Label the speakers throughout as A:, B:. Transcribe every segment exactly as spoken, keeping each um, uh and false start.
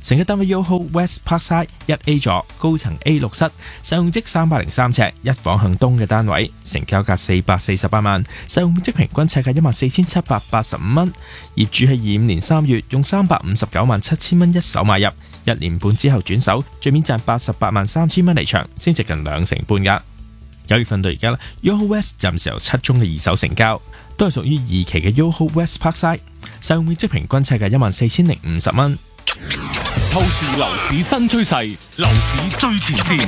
A: 成交單位 Yoho West Parkside 一 A 座高層 A 六室，實用積三百零三尺，一房向東嘅單位，成交價四百四十八萬，實用面積平均尺價一萬四千七百八十五蚊。業主喺二五年三月用三百五十九萬七千蚊一手買入，一年半之後轉手，最面賺八十八萬三千蚊離場，升值近兩成半㗎。九月份到而家啦 ，Yoho West 暫時有七宗嘅二手成交，都係屬於二期嘅 Yoho West Parkside， 實用面積平均尺價一萬四千零五十蚊。
B: 透視樓市新趨勢，樓市最前線，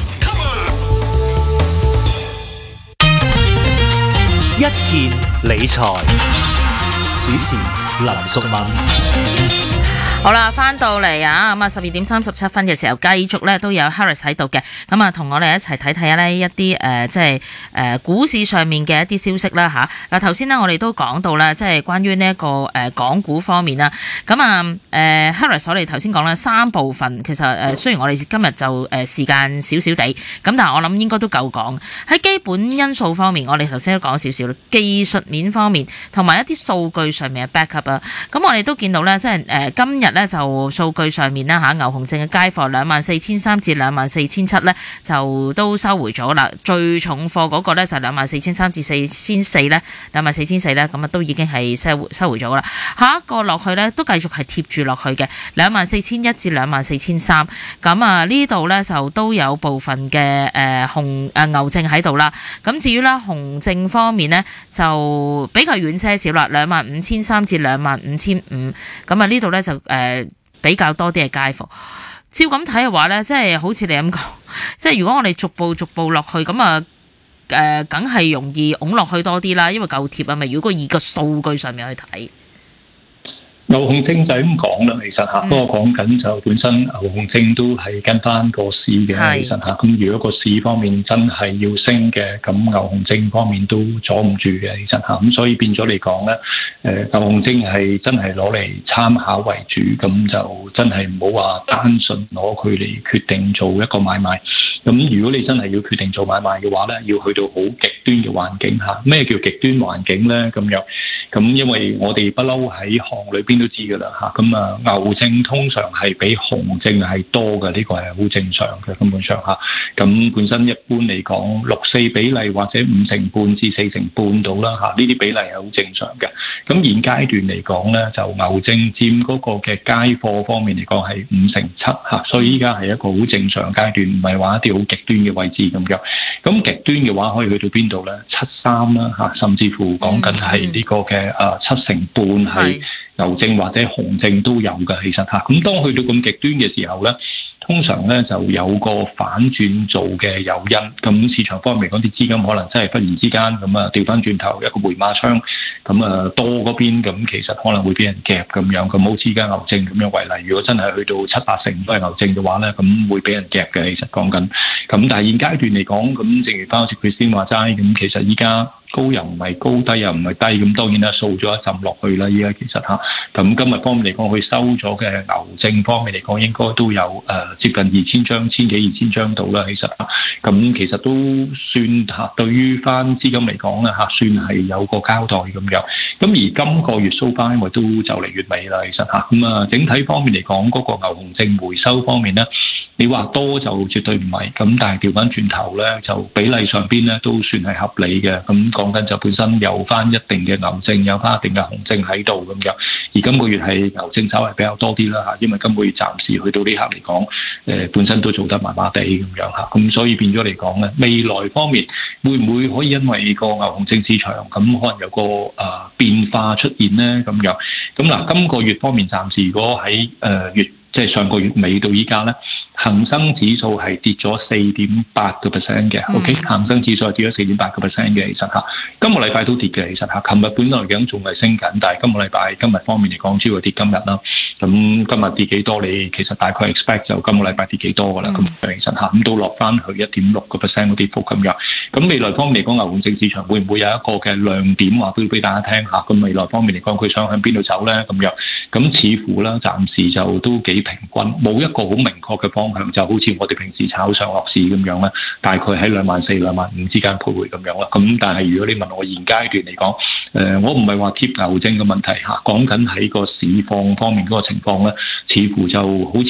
C: 一件理財主持林淑敏。
D: 好啦，翻到嚟啊，咁啊十二點三十七分嘅時候，繼續咧都有 Harris 喺度嘅，咁啊同我哋一齊睇睇呢一啲誒、呃、即係誒、呃、股市上面嘅一啲消息啦吓。嗱頭先呢，我哋都講到啦，即係關於呢一個誒、呃、港股方面啦。咁啊誒 Harris 我哋頭先講啦三部分，其實誒、呃、雖然我哋今日就誒、呃、時間少少地，咁但係我諗應該都夠講。喺基本因素方面，我哋頭先都講少少啦，技術面方面同埋一啲數據上面嘅 backup 啊。咁我哋都見到咧，即係誒、呃、今日咧就數據上面啦嚇，牛熊證嘅街貨兩萬四千三至兩萬四千七咧，就都收回咗啦。最重貨嗰個咧就兩萬四千三至四千四咧，兩萬四千四咧，咁啊都已經係收收回咗啦。下一個落去咧都繼續係貼住落去嘅，兩萬四千一至兩萬四千三。咁啊呢度咧就都有部分嘅誒熊誒牛證喺度啦。咁至於啦熊證方面咧就比較遠些少啦，兩萬五千三至兩萬五千五。咁啊呢度咧就誒。呃比較多啲嘅街貨，照咁睇嘅話咧，即係好似你咁講，即係如果我哋逐步逐步落去，咁啊誒，梗係容易拱落去多啲啦，因為夠貼啊嘛。如果以個數據上面去睇，
E: 牛熊證就係咁講啦，其實嚇，不過講緊就本身牛熊證都係跟翻個市嘅，其實嚇。咁如果個市方面真係要升嘅，咁牛熊證方面都阻唔住嘅，其實嚇。咁所以變咗嚟講咧，誒牛熊證係真係攞嚟參考為主，咁就真係唔好話單純攞佢嚟決定做一個買賣。咁如果你真係要決定做買賣嘅話咧，要去到好極端嘅環境下，咩叫極端環境咧？咁樣咁因為我哋不嬲喺行裏邊都知㗎啦嚇。咁啊牛證通常係比熊證係多嘅，呢、這個係好正常嘅根本上嚇。咁本身一般嚟講六四比例或者五成半至四成半到啦嚇，呢啲比例係好正常嘅。咁現階段嚟講咧，就牛證佔嗰個嘅街貨方面嚟講係五成七嚇，所以依家係一個好正常階段，唔係話一啲好極端嘅位置咁樣。咁極端嘅話可以去到邊度咧？七三啦嚇，甚至乎講緊係呢個嘅誒七成半係牛證或者熊證都有嘅，其實嚇。咁當去到咁極端嘅時候咧，通常咧就有個反轉做嘅誘因，咁市場方面講啲資金可能真係忽然之間咁啊調翻轉頭一個回馬槍，咁啊多嗰邊咁其實可能會俾人夾咁樣，咁好似而家牛證咁樣為例，如果真係去到七八成都係牛證嘅話咧，咁會俾人夾嘅，其實講緊。咁但係現階段嚟講，咁正如翻好似佢先話齋，咁其實依家高又唔係高，低又唔係低，咁當然啦，掃咗一陣落去啦。依家其實嚇，咁今日方面嚟講，佢收咗嘅牛證方面嚟講，應該都有誒、呃、接近二千張，千幾二千張到啦。其實嚇，咁其實都算嚇，對於翻資金嚟講咧嚇，算係有個交代咁樣。咁而今個月收翻，因為都就嚟月尾啦，其實嚇，咁啊整體方面嚟講，嗰、那個牛熊證回收方面咧，你話多就絕對唔係，咁但係調翻轉頭咧，就比例上邊咧都算係合理嘅。咁講緊就本身有翻一定嘅牛證，有翻一定嘅熊證喺度咁樣。而今個月係牛證稍為比較多啲啦嚇，因為今個月暫時去到呢刻嚟講，誒、呃、本身都做得麻麻地咁樣嚇。咁所以變咗嚟講咧，未來方面會唔會可以因為個牛熊證市場咁可能有個誒、呃、變化出現咧咁樣？咁嗱，今個月方面暫時如果喺誒、呃、月即係上個月尾到依家咧，恒生指數係跌咗四點八個 percent 嘅 ，OK， 恒生指數係跌咗四點八個 percent 嘅，其實嚇，今個禮拜都跌嘅，其實嚇，琴日本來嚟講仲係升緊，但係今個禮拜今日方面嚟講，主要跌今日啦。咁今日跌幾多？你其實大概 expect 就今個禮拜跌幾多噶啦？咁、嗯、其實嚇，咁都落翻去一點六個 percent 嘅跌幅咁樣。咁未來方面嚟講，牛熊證市場會唔會有一個嘅亮點話俾俾大家聽下？咁未來方面嚟講，佢想向邊度走咧？咁樣，咁似乎啦，暫時就都幾平均，冇一個好明確嘅方向，就好似我哋平時炒上落市咁樣啦，大概喺兩萬四、兩萬五之間徘徊咁樣啦。咁但係如果你問我現階段嚟講，誒、呃，我唔係話貼牛證嘅問題嚇，講緊喺個市況方面嗰個情況咧，似乎就好似